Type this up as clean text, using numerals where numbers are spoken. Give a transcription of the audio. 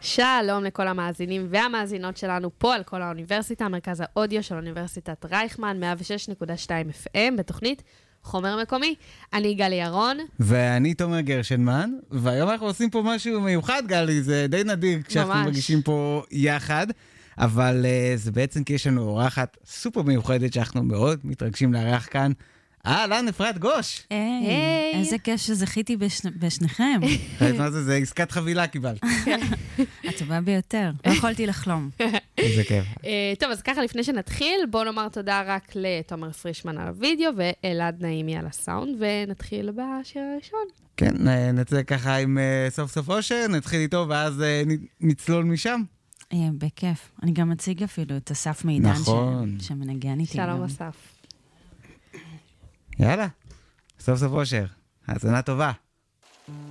שלום לכל המאזינים והמאזינות שלנו פה על כל האוניברסיטה, מרכז האודיו של אוניברסיטת רייכמן, 106.2 FM, בתוכנית חומר מקומי. אני גלי ירון. ואני תומר גרשנמן, והיום אנחנו עושים פה משהו מיוחד, גלי, זה די נדיר כשאנחנו מגישים פה יחד, אבל זה בעצם כי יש לנו אורחת סופר מיוחדת שאנחנו מאוד מתרגשים לארח כאן. אהלן, אפרת גוש. היי, איזה כיף שזכיתי בשניכם. מה זה? זה עסקת חבילה קיבלת. הטובה ביותר, לא יכולתי לחלום. איזה כיף. טוב, אז ככה לפני שנתחיל, בואו נאמר תודה רק לתומר פרישמן על הוידאו, ואלעד נעימי על הסאונד, ונתחיל בשיר הראשון. כן, נצא ככה עם סוף סוף אושר, נתחיל איתו ואז נצלול משם. בכיף. אני גם מציג אפילו את אסף מידן שמנגן איתי. שלום אסף. יאללה, סוף סוף אושר. האזנה טובה.